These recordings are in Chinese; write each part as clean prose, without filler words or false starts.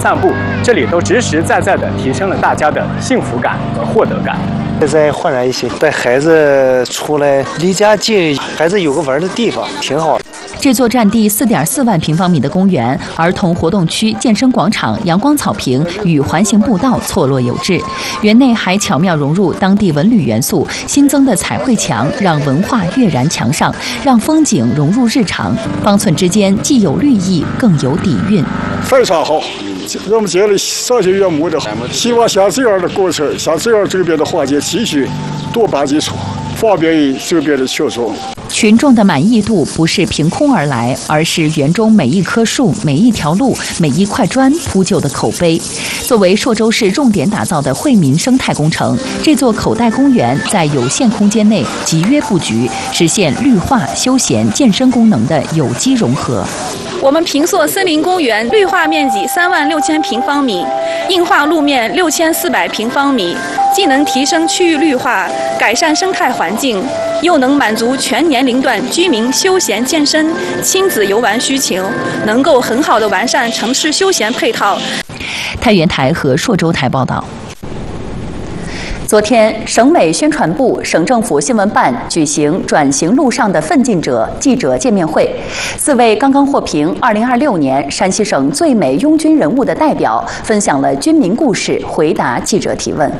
散步，这里都实实在在地提升了大家的幸福感和获得感。 再焕然一新，带孩子出来，离家近，孩子有个玩的地方，挺好。 这座占地4.4万平方米的公园，儿童活动区、健身广场、阳光草坪与环形步道错落有致。园内还巧妙融入当地文旅元素，新增的彩绘墙让文化跃然墙上，让风景融入日常。方寸之间既有绿意，更有底蕴。 非常好，我们这里赏心悦目的，希望像这样的过程，像这样周边的环境继续多办几处，方便于周边的群众。 群众的满意度不是凭空而来，而是园中每一棵树、每一条路、每一块砖铺就的口碑。作为朔州市重点打造的惠民生态工程，这座口袋公园在有限空间内集约布局，实现绿化、休闲、健身功能的有机融合。 我们平朔森林公园绿化面积36000平方米，硬化路面6400平方米，既能提升区域绿化，改善生态环境，又能满足全年龄段居民休闲健身、亲子游玩需求，能够很好地完善城市休闲配套。 太原台和朔州台报道。昨天，省委宣传部、省政府新闻办举行转型路上的奋进者记者见面会，4位刚刚获评2026年山西省最美拥军人物的代表分享了军民故事，回答记者提问。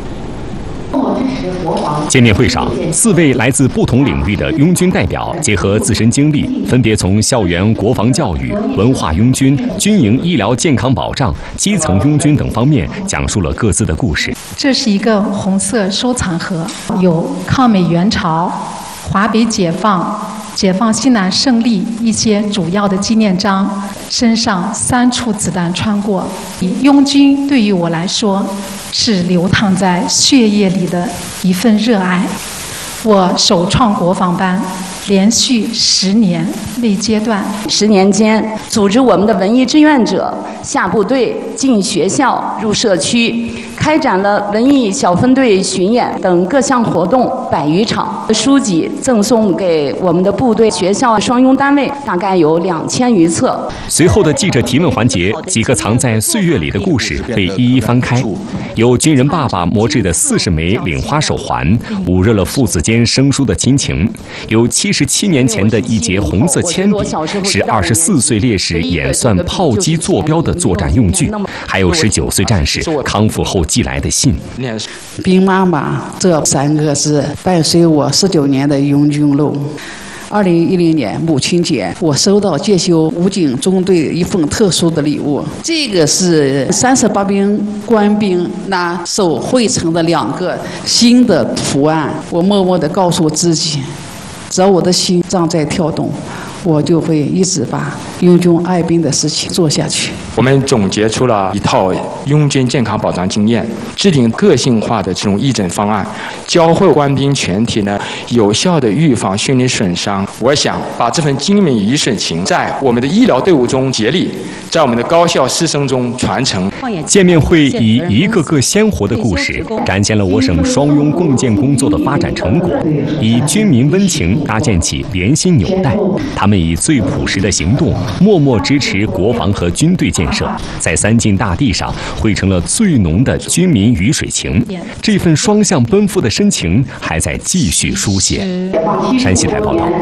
见面会上，4位来自不同领域的拥军代表结合自身经历，分别从校园国防教育、文化拥军、军营医疗健康保障、基层拥军等方面讲述了各自的故事。 这是一个红色收藏盒，有抗美援朝、华北解放、解放西南胜利一些主要的纪念章，身上3处子弹穿过。拥军对于我来说是流淌在血液里的一份热爱。我首创国防班，连续10年为阶段。 10年间，组织我们的文艺志愿者下部队、进学校、入社区，开展了文艺小分队巡演等各项活动100余场。书籍赠送给我们的部队、学校、双拥单位大概有2000余册。 随后的记者提问环节，几个藏在岁月里的故事被一一翻开。有军人爸爸磨制的40枚领花手环，捂热了父子间生疏的亲情；有77年前的一节红色铅笔，是24岁烈士演算炮击坐标的作战用具；还有19岁战士康复后寄来的信。 兵妈妈这3个字伴随我19年的拥军路。2010年母亲节，我收到介休武警中队一份特殊的礼物，这个是38兵官兵那手绘成的2个新的图案。我默默地告诉自己，只要我的心脏在跳动，我就会一直把拥军爱兵的事情做下去。 我们总结出了一套拥军健康保障经验，制定个性化的这种义诊方案，教会官兵全体呢有效的预防训练损伤。我想把这份精明与省情在我们的医疗队伍中竭力，在我们的高校师生中传承。 见面会以一个个鲜活的故事，展现了我省双拥共建工作的发展成果，以军民温情搭建起联心纽带。他们以最朴实的行动，默默支持国防和军队建设，在3晋大地上汇成了最浓的军民鱼水情。这份双向奔赴的深情还在继续书写。山西台报道。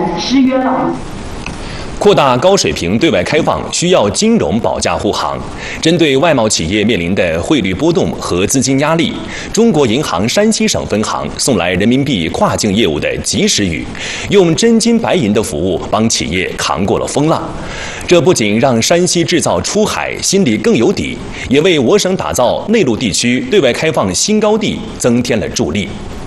扩大高水平对外开放需要金融保驾护航。针对外贸企业面临的汇率波动和资金压力，中国银行山西省分行送来人民币跨境业务的及时雨，用真金白银的服务帮企业扛过了风浪。这不仅让山西制造出海心里更有底，也为我省打造内陆地区对外开放新高地增添了助力。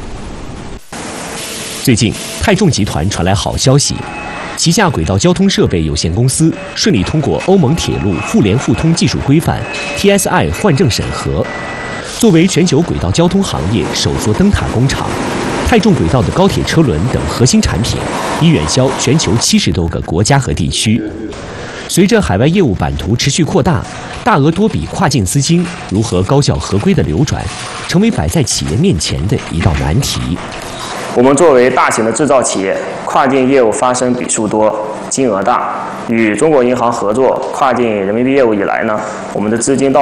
最近，泰众集团传来好消息。旗下轨道交通设备有限公司顺利通过欧盟铁路互联互通技术规范 TSI 换证审核。作为全球轨道交通行业首座灯塔工厂，泰众轨道的高铁车轮等核心产品已远销全球70多个国家和地区。随着海外业务版图持续扩大，大额多笔跨境资金如何高效合规的流转，成为摆在企业面前的一道难题。 我们作为大型的制造企业，跨境业务发生笔数多、金额大。与中国银行合作跨境人民币业务以来呢，我们的资金到